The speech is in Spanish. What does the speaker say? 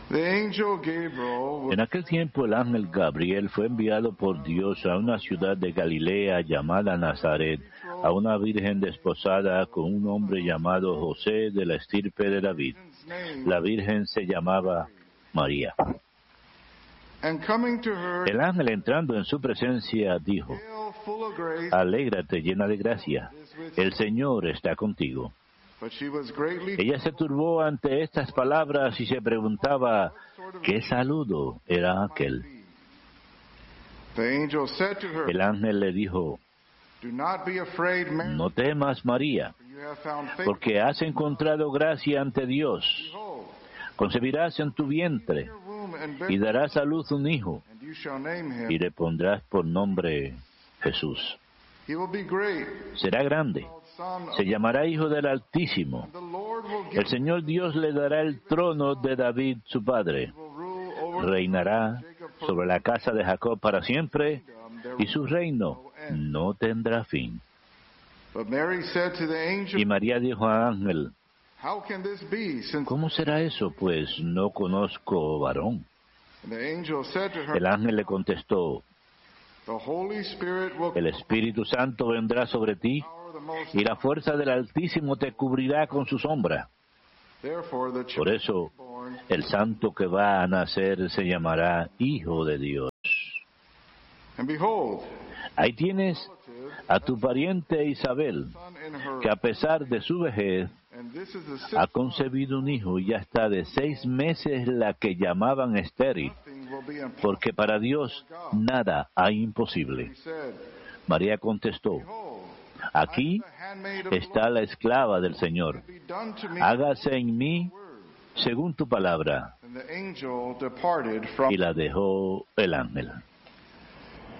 En aquel tiempo el ángel Gabriel fue enviado por Dios a una ciudad de Galilea llamada Nazaret, a una virgen desposada con un hombre llamado José de la estirpe de David. La virgen se llamaba María. El ángel entrando en su presencia dijo: Alégrate llena de gracia, el Señor está contigo. Ella se turbó ante estas palabras y se preguntaba qué saludo era aquel. El ángel le dijo: No temas, María, porque has encontrado gracia ante Dios. Concebirás en tu vientre y darás a luz un hijo, y le pondrás por nombre Jesús. Será grande, se llamará Hijo del Altísimo. El Señor Dios le dará el trono de David su padre. Reinará sobre la casa de Jacob para siempre, y su reino no tendrá fin. Y María dijo al ángel: ¿Cómo será eso, pues no conozco varón? El ángel le contestó: El Espíritu Santo vendrá sobre ti, y la fuerza del Altísimo te cubrirá con su sombra. Por eso, el santo que va a nacer se llamará Hijo de Dios. Ahí tienes a tu pariente Isabel, que a pesar de su vejez, ha concebido un hijo y ya está de 6 meses la que llamaban estéril, porque para Dios nada hay imposible. María contestó: Aquí está la esclava del Señor. Hágase en mí según tu palabra. Y la dejó el ángel.